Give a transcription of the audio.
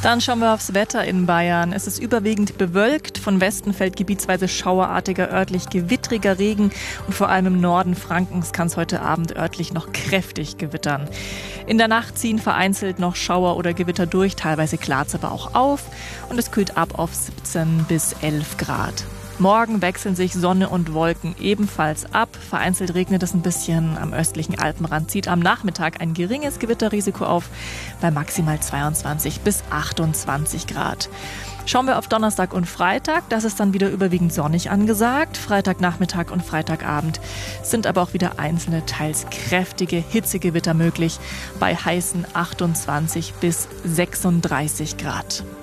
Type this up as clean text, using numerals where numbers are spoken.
Dann schauen wir aufs Wetter in Bayern. Es ist überwiegend bewölkt. Von Westen fällt gebietsweise schauerartiger, örtlich gewittriger Regen. Und vor allem im Norden Frankens kann es heute Abend örtlich noch kräftig gewittern. In der Nacht ziehen vereinzelt noch Schauer oder Gewitter durch. Teilweise klart es aber auch auf. Und es kühlt ab auf 17 bis 11 Grad. Morgen wechseln sich Sonne und Wolken ebenfalls ab. Vereinzelt regnet es ein bisschen. Am östlichen Alpenrand zieht am Nachmittag ein geringes Gewitterrisiko auf bei maximal 22 bis 28 Grad. Schauen wir auf Donnerstag und Freitag. Das ist dann wieder überwiegend sonnig angesagt. Freitagnachmittag und Freitagabend sind aber auch wieder einzelne, teils kräftige Hitzegewitter möglich bei heißen 28 bis 36 Grad.